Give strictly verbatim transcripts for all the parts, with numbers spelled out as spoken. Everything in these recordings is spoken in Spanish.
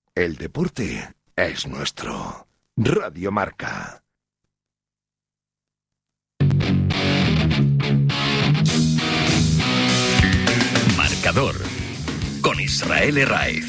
El deporte es nuestro. Radio Marca. Marcador con Israel Herraiz.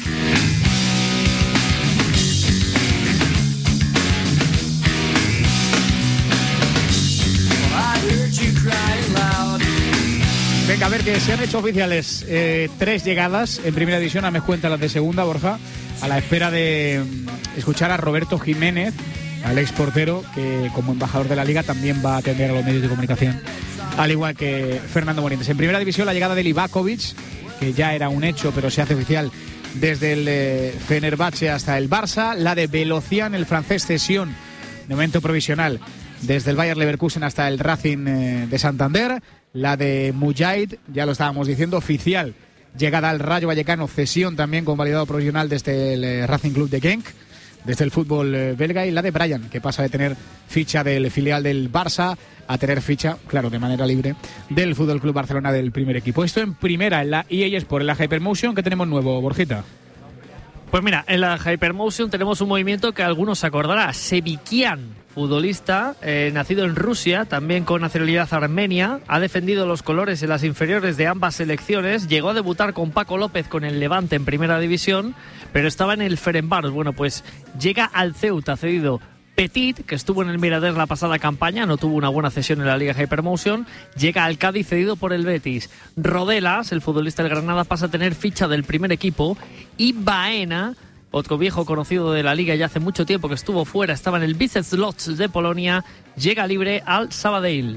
Venga, a ver, que se han hecho oficiales eh, tres llegadas en primera división. A me cuenta las de segunda, Borja, a la espera de escuchar a Roberto Jiménez, al ex portero, que como embajador de la Liga también va a atender a los medios de comunicación, al igual que Fernando Morientes. En primera división, la llegada de Livakovic, que ya era un hecho, pero se hace oficial desde el eh, Fenerbahce hasta el Barça. La de Velocian, el francés, cesión de momento provisional desde el Bayer Leverkusen hasta el Racing eh, de Santander. La de Mujahid, ya lo estábamos diciendo, oficial, llegada al Rayo Vallecano, cesión también convalidado provisional desde el eh, Racing Club de Genk, desde el fútbol eh, belga. Y la de Bryan, que pasa de tener ficha del filial del Barça a tener ficha, claro, de manera libre, del Fútbol Club Barcelona, del primer equipo. Esto en primera, en la E A Sport, en la Hypermotion, que tenemos nuevo, Borjita. Pues mira, en la Hypermotion tenemos un movimiento que algunos se acordará. Sevikian, futbolista, eh, nacido en Rusia, también con nacionalidad armenia, ha defendido los colores en las inferiores de ambas selecciones, llegó a debutar con Paco López con el Levante en primera división, pero estaba en el Ferencváros. Bueno, pues llega al Ceuta, cedido. Petit, que estuvo en el Mirandés la pasada campaña, no tuvo una buena cesión en la Liga Hypermotion, llega al Cádiz cedido por el Betis. Rodelas, el futbolista del Granada, pasa a tener ficha del primer equipo. Y Baena, otro viejo conocido de la Liga ya hace mucho tiempo que estuvo fuera, estaba en el Wisła Łódź de Polonia, llega libre al Sabadell.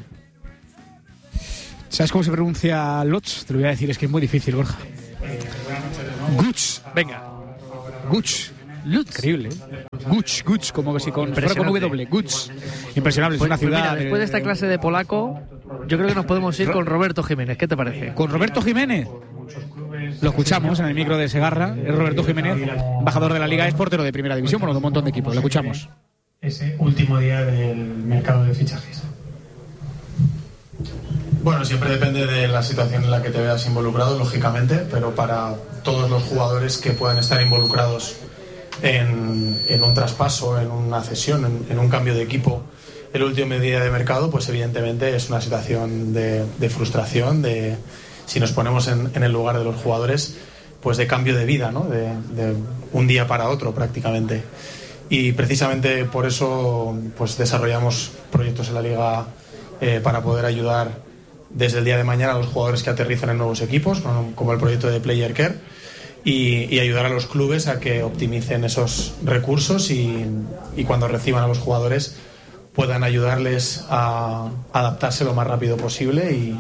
¿Sabes cómo se pronuncia Łódź? Te lo voy a decir, es que es muy difícil, Borja. Guts, venga. Guts. Lutz. Increíble, ¿eh? Guts, Guts, como que si con, con W, Guts. Impresionable, pues, es una ciudad. Pues mira, después de esta clase de polaco, yo creo que nos podemos ir con Roberto Jiménez. ¿Qué te parece? ¿Con Roberto Jiménez? Lo escuchamos en el micro de Segarra. Es Roberto Jiménez, embajador de la Liga, es portero de primera división, bueno, de un montón de equipos. Lo escuchamos. Ese último día del mercado de fichajes. Bueno, siempre depende de la situación en la que te veas involucrado, lógicamente, pero para todos los jugadores que puedan estar involucrados En, en un traspaso, en una cesión, en, en un cambio de equipo el último día de mercado, pues evidentemente es una situación de, de frustración, de, si nos ponemos en, en el lugar de los jugadores, pues de cambio de vida, ¿no? de, de un día para otro prácticamente. Y precisamente por eso pues desarrollamos proyectos en la Liga eh, para poder ayudar desde el día de mañana a los jugadores que aterrizan en nuevos equipos, como el proyecto de Player Care. Y, y ayudar a los clubes a que optimicen esos recursos y, y cuando reciban a los jugadores puedan ayudarles a adaptarse lo más rápido posible y,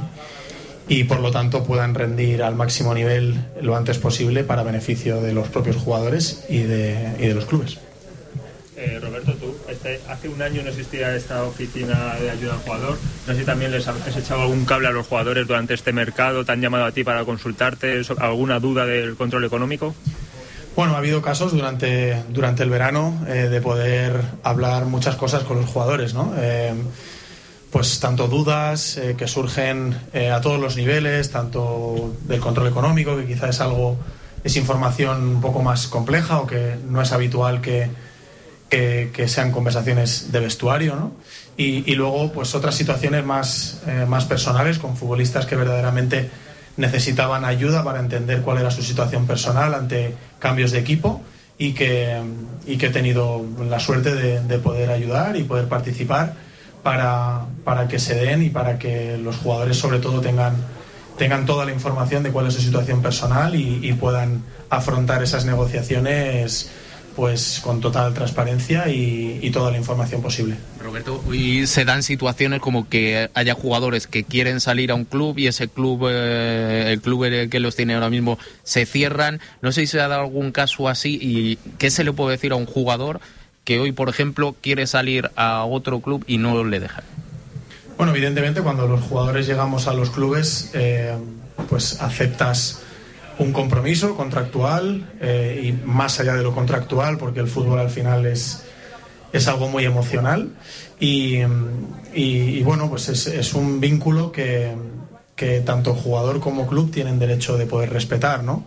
y por lo tanto puedan rendir al máximo nivel lo antes posible para beneficio de los propios jugadores y de, y de los clubes. Eh, Roberto, tú, este, hace un año no existía esta oficina de ayuda al jugador. No sé si también les has echado algún cable a los jugadores durante este mercado, te han llamado a ti para consultarte alguna duda del control económico. Bueno, ha habido casos durante, durante el verano eh, de poder hablar muchas cosas con los jugadores, ¿no? Eh, pues tanto dudas eh, que surgen eh, a todos los niveles, tanto del control económico, que quizás es algo, es información un poco más compleja o que no es habitual que Que, que sean conversaciones de vestuario, ¿no? Y, y luego pues otras situaciones más, eh, más personales con futbolistas que verdaderamente necesitaban ayuda para entender cuál era su situación personal ante cambios de equipo y que, y que he tenido la suerte de, de poder ayudar y poder participar para, para que se den y para que los jugadores sobre todo tengan, tengan toda la información de cuál es su situación personal y, y puedan afrontar esas negociaciones pues con total transparencia y, y toda la información posible. Roberto, hoy se dan situaciones como que haya jugadores que quieren salir a un club y ese club, eh, el club que los tiene ahora mismo, se cierran. No sé si se ha dado algún caso así y qué se le puede decir a un jugador que hoy, por ejemplo, quiere salir a otro club y no le dejan. Bueno, evidentemente cuando los jugadores llegamos a los clubes, eh, pues aceptas un compromiso contractual eh, y más allá de lo contractual, porque el fútbol al final es, es algo muy emocional y, y, y bueno, pues es, es un vínculo que, que tanto jugador como club tienen derecho de poder respetar, ¿no?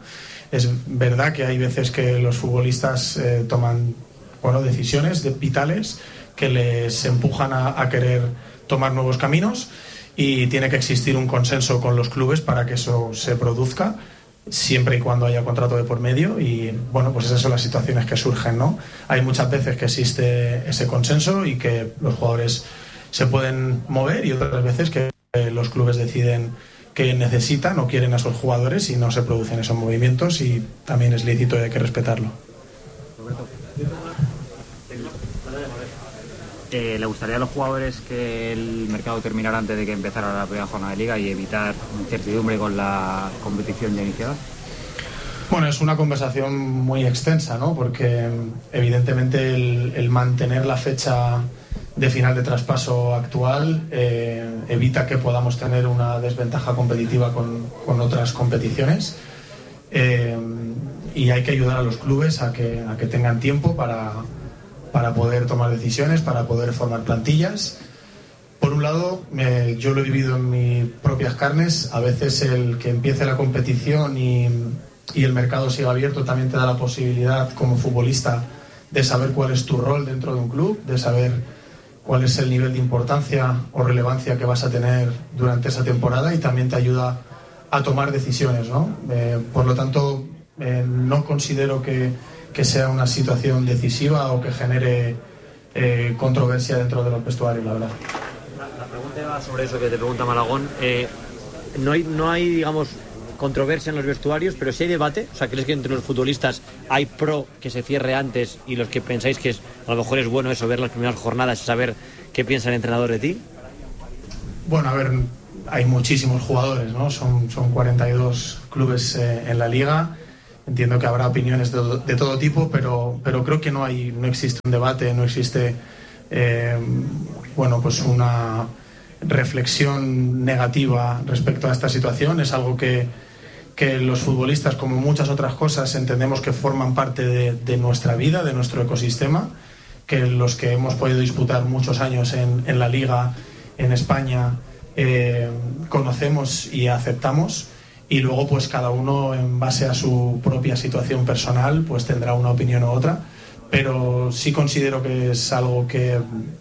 Es verdad que hay veces que los futbolistas eh, toman bueno, decisiones de, vitales que les empujan a, a querer tomar nuevos caminos, y tiene que existir un consenso con los clubes para que eso se produzca, siempre y cuando haya contrato de por medio. Y bueno, pues esas son las situaciones que surgen, ¿no? Hay muchas veces que existe ese consenso y que los jugadores se pueden mover, y otras veces que los clubes deciden que necesitan o quieren a esos jugadores y no se producen esos movimientos, y también es lícito y hay que respetarlo. Eh, ¿Le gustaría a los jugadores que el mercado terminara antes de que empezara la primera jornada de liga y evitar incertidumbre con la competición ya iniciada? Bueno, es una conversación muy extensa, ¿no? Porque evidentemente el, el mantener la fecha de final de traspaso actual eh, evita que podamos tener una desventaja competitiva con, con otras competiciones, eh, y hay que ayudar a los clubes a que, a que tengan tiempo para, para poder tomar decisiones, para poder formar plantillas. Por un lado, eh, yo lo he vivido en mis propias carnes. A veces el que empiece la competición y, y el mercado siga abierto también te da la posibilidad como futbolista de saber cuál es tu rol dentro de un club, de saber cuál es el nivel de importancia o relevancia que vas a tener durante esa temporada, y también te ayuda a tomar decisiones, ¿no? Eh, por lo tanto, eh, no considero que, que sea una situación decisiva o que genere eh, controversia dentro de los vestuarios, la verdad. La, la pregunta va sobre eso que te pregunta Malagón. Eh, no hay, no hay, digamos, controversia en los vestuarios, pero sí hay debate. O sea, ¿crees que entre los futbolistas hay pro que se cierre antes y los que pensáis que es, a lo mejor es bueno eso, ver las primeras jornadas y saber qué piensa el entrenador de ti? Bueno, a ver, hay muchísimos jugadores, ¿no? Son, son cuarenta y dos clubes eh, en la liga. Entiendo que habrá opiniones de, de todo tipo, pero, pero creo que no hay, no existe un debate, no existe eh, bueno, pues una reflexión negativa respecto a esta situación. Es algo que que los futbolistas, como muchas otras cosas, entendemos que forman parte de, de nuestra vida, de nuestro ecosistema, que los que hemos podido disputar muchos años en, en la Liga, en España, eh, conocemos y aceptamos, y luego pues cada uno, en base a su propia situación personal, pues tendrá una opinión u otra, pero sí considero que es algo que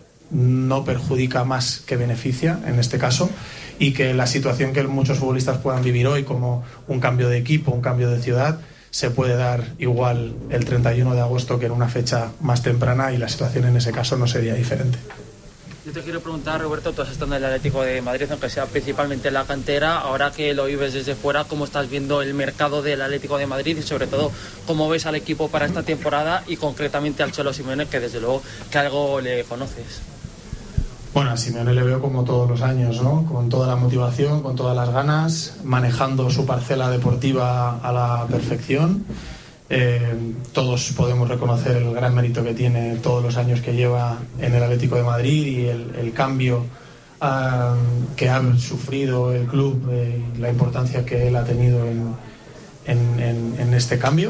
no perjudica más que beneficia en este caso, y que la situación que muchos futbolistas puedan vivir hoy, como un cambio de equipo, un cambio de ciudad, se puede dar igual el treinta y uno de agosto que en una fecha más temprana, y la situación en ese caso no sería diferente. Yo te quiero preguntar, Roberto, tú has estado en el Atlético de Madrid, aunque sea principalmente en la cantera, ahora que lo vives desde fuera, ¿cómo estás viendo el mercado del Atlético de Madrid y sobre todo cómo ves al equipo para esta temporada y concretamente al Cholo Simeone, que desde luego que algo le conoces? Bueno, a Simeone le veo como todos los años, ¿no? Con toda la motivación, con todas las ganas, manejando su parcela deportiva a la perfección. Eh, todos podemos reconocer el gran mérito que tiene todos los años que lleva en el Atlético de Madrid y el, el cambio uh, que ha sufrido el club, eh, la importancia que él ha tenido en, en, en, en este cambio.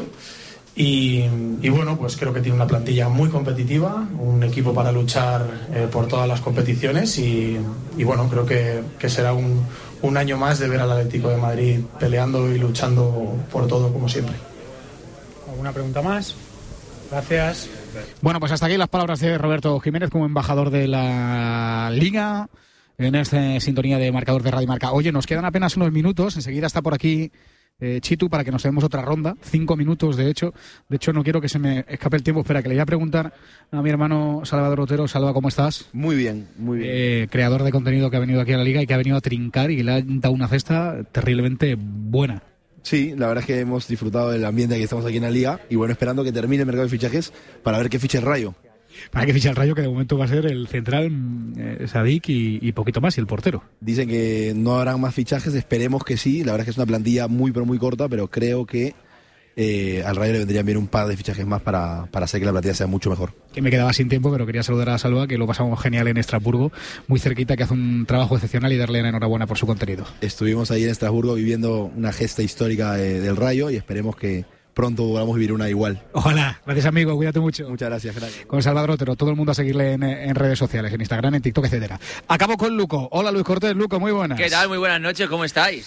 Y, y bueno, pues creo que tiene una plantilla muy competitiva, un equipo para luchar eh, por todas las competiciones, y, y bueno, creo que, que será un, un año más de ver al Atlético de Madrid peleando y luchando por todo como siempre. ¿Alguna pregunta más? Gracias. Bueno, pues hasta aquí las palabras de Roberto Jiménez como embajador de la Liga en esta sintonía de marcador de Radio Marca. Oye, nos quedan apenas unos minutos, enseguida está por aquí Eh, Chitu, para que nos demos otra ronda, cinco minutos de hecho, de hecho no quiero que se me escape el tiempo. Espera, que le voy a preguntar a mi hermano Salvador Otero. Salva, ¿cómo estás? Muy bien, muy bien. Eh, creador de contenido que ha venido aquí a la Liga y que ha venido a trincar y que le ha dado una cesta terriblemente buena. Sí, la verdad es que hemos disfrutado del ambiente que estamos aquí en la Liga, y bueno, esperando que termine el mercado de fichajes para ver qué ficha el Rayo. Para que fiche el Rayo, que de momento va a ser el central, eh, Sadik y, y poquito más, y el portero. Dicen que no habrán más fichajes, esperemos que sí. La verdad es que es una plantilla muy pero muy corta, pero creo que eh, al Rayo le vendrían bien un par de fichajes más para, para hacer que la plantilla sea mucho mejor. Que me quedaba sin tiempo, pero quería saludar a Salva, que lo pasamos genial en Estrasburgo, muy cerquita, que hace un trabajo excepcional, y darle la enhorabuena por su contenido. Estuvimos ahí en Estrasburgo viviendo una gesta histórica eh, del Rayo, y esperemos que pronto podamos vivir una igual. Ojalá. Gracias, amigo. Cuídate mucho. Muchas gracias, gracias. Con Salvador Otero, todo el mundo a seguirle en, en redes sociales, en Instagram, en TikTok, etcétera. Acabo con Luco. Hola, Luis Cortés. Luco, muy buenas. ¿Qué tal? Muy buenas noches. ¿Cómo estáis?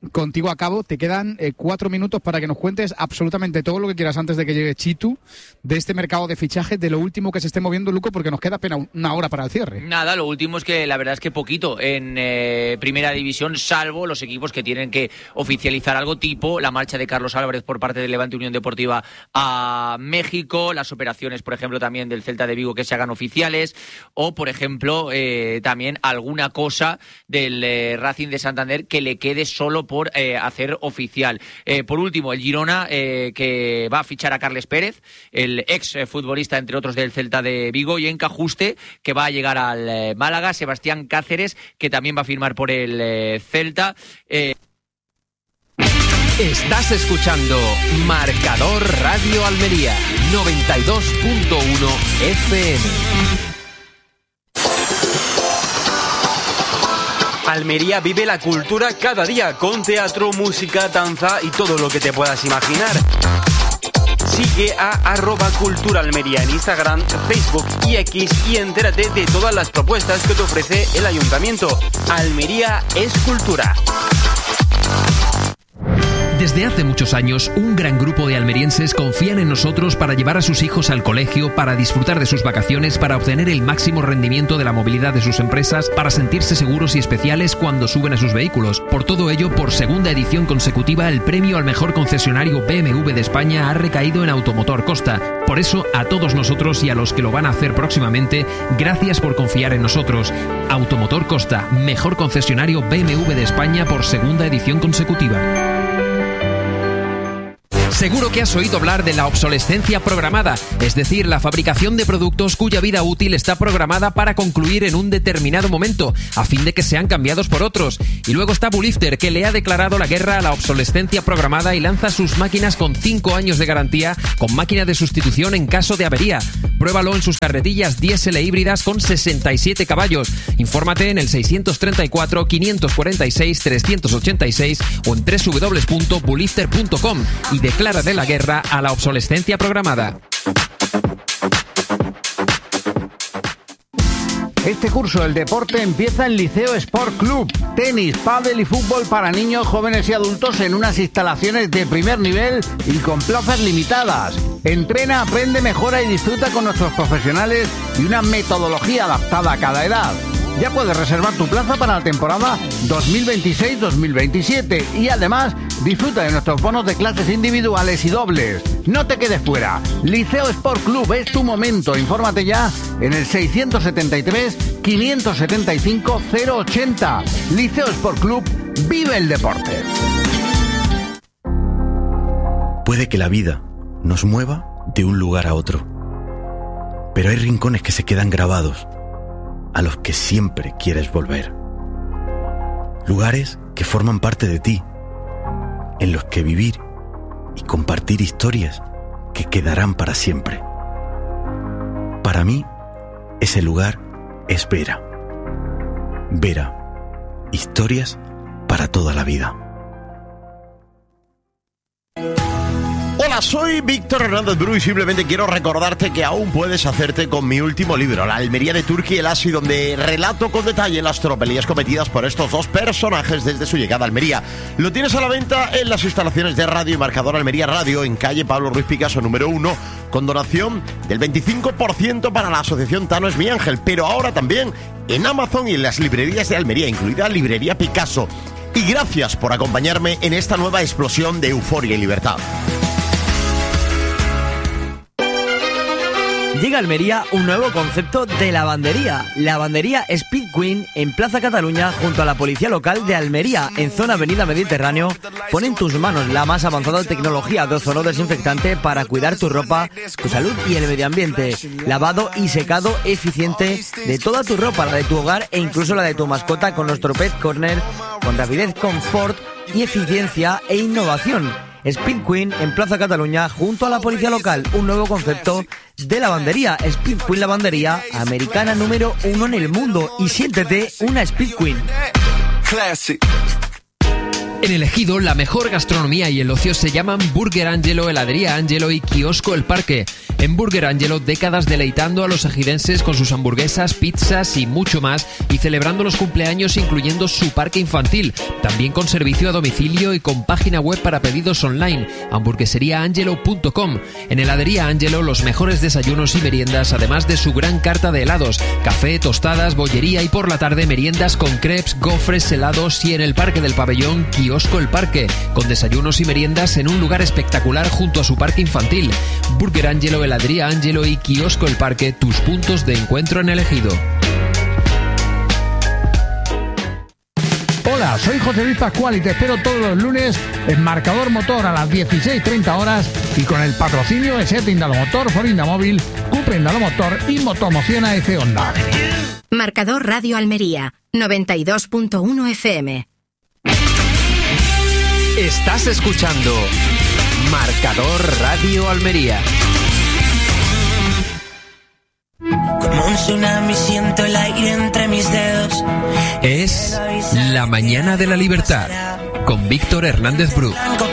contigo a cabo. Te quedan eh, cuatro minutos para que nos cuentes absolutamente todo lo que quieras antes de que llegue Chitu, de este mercado de fichajes, de lo último que se esté moviendo, Luco, porque nos queda apenas una hora para el cierre. Nada, lo último es que la verdad es que poquito en eh, primera división, salvo los equipos que tienen que oficializar algo, tipo la marcha de Carlos Álvarez por parte del Levante Unión Deportiva a México, las operaciones, por ejemplo, también del Celta de Vigo que se hagan oficiales, o, por ejemplo, eh, también alguna cosa del eh, Racing de Santander que le quede solo por eh, hacer oficial. Eh, por último, el Girona, eh, que va a fichar a Carles Pérez, el ex eh, futbolista, entre otros, del Celta de Vigo, y Enca Juste, que va a llegar al eh, Málaga, Sebastián Cáceres, que también va a firmar por el eh, Celta. Eh... Estás escuchando Marcador Radio Almería, noventa y dos punto uno F M. Almería vive la cultura cada día, con teatro, música, danza y todo lo que te puedas imaginar. Sigue a arroba Cultura Almería en Instagram, Facebook y X y entérate de todas las propuestas que te ofrece el Ayuntamiento. Almería es cultura. Desde hace muchos años, un gran grupo de almerienses confían en nosotros para llevar a sus hijos al colegio, para disfrutar de sus vacaciones, para obtener el máximo rendimiento de la movilidad de sus empresas, para sentirse seguros y especiales cuando suben a sus vehículos. Por todo ello, por segunda edición consecutiva, el premio al mejor concesionario B M W de España ha recaído en Automotor Costa. Por eso, a todos nosotros y a los que lo van a hacer próximamente, gracias por confiar en nosotros. Automotor Costa, mejor concesionario B M W de España por segunda edición consecutiva. Seguro que has oído hablar de la obsolescencia programada, es decir, la fabricación de productos cuya vida útil está programada para concluir en un determinado momento, a fin de que sean cambiados por otros. Y luego está Bulifter, que le ha declarado la guerra a la obsolescencia programada y lanza sus máquinas con cinco años de garantía, con máquina de sustitución en caso de avería. Pruébalo en sus carretillas diésel e híbridas con sesenta y siete caballos. Infórmate en el seiscientos treinta y cuatro, quinientos cuarenta y seis, trescientos ochenta y seis o en doble u doble u doble u punto bulifter punto com y declara de la guerra a la obsolescencia programada. Este curso del deporte empieza en Liceo Sport Club. Tenis, pádel y fútbol para niños, jóvenes y adultos en unas instalaciones de primer nivel y con plazas limitadas. Entrena, aprende, mejora y disfruta con nuestros profesionales y una metodología adaptada a cada edad. Ya puedes reservar tu plaza para la temporada dos mil veintiséis dos mil veintisiete y además disfruta de nuestros bonos de clases individuales y dobles. No te quedes fuera. Liceo Sport Club es tu momento. Infórmate ya en el seiscientos setenta y tres, quinientos setenta y cinco, cero ochenta. Liceo Sport Club, vive el deporte. Puede que la vida nos mueva de un lugar a otro, pero hay rincones que se quedan grabados, a los que siempre quieres volver. Lugares que forman parte de ti, en los que vivir y compartir historias que quedarán para siempre. Para mí, ese lugar es Vera. Vera, historias para toda la vida. Hola, soy Víctor Hernández Bru y simplemente quiero recordarte que aún puedes hacerte con mi último libro, La Almería de Turki y el Asi, donde relato con detalle las tropelías cometidas por estos dos personajes desde su llegada a Almería. Lo tienes a la venta en las instalaciones de Radio y Marcador Almería Radio, en calle Pablo Ruiz Picasso número uno, con donación del veinticinco por ciento para la asociación Tano es mi ángel, pero ahora también en Amazon y en las librerías de Almería, incluida Librería Picasso. Y gracias por acompañarme en esta nueva explosión de euforia y libertad. Llega a Almería un nuevo concepto de lavandería. Lavandería Speed Queen en Plaza Cataluña, junto a la policía local de Almería, en zona Avenida Mediterráneo. Pon en tus manos la más avanzada tecnología de ozono desinfectante para cuidar tu ropa, tu salud y el medio ambiente. Lavado y secado eficiente de toda tu ropa, la de tu hogar e incluso la de tu mascota, con nuestro Pet Corner, con rapidez, confort y eficiencia e innovación. Speed Queen en Plaza Cataluña, junto a la policía local. Un nuevo concepto de lavandería. Speed Queen Lavandería, americana número uno en el mundo. Y siéntete una Speed Queen. En el Ejido, la mejor gastronomía y el ocio se llaman Burger Angelo, Heladería Angelo y Kiosco El Parque. En Burger Angelo, décadas deleitando a los ejidenses con sus hamburguesas, pizzas y mucho más, y celebrando los cumpleaños incluyendo su parque infantil, también con servicio a domicilio y con página web para pedidos online, hamburguesería angelo punto com. En Heladería Angelo, los mejores desayunos y meriendas, además de su gran carta de helados, café, tostadas, bollería y por la tarde meriendas con crepes, gofres, helados, y en el Parque del Pabellón, Kiosco El Parque, con desayunos y meriendas en un lugar espectacular junto a su parque infantil. Burger Angelo, Heladería Angelo y Kiosco El Parque, tus puntos de encuentro en el Ejido. Hola, soy José Luis Pascual y te espero todos los lunes en Marcador Motor a las dieciséis treinta horas y con el patrocinio de SEAT Indalomotor, Ford Indamóvil, Cupra Indalomotor y Motomoción A F Honda. Marcador Radio Almería, noventa y dos punto uno F M. Estás escuchando Marcador Radio Almería. Como un tsunami siento el aire entre mis dedos. Es La Mañana de la Libertad con Víctor Hernández Bru.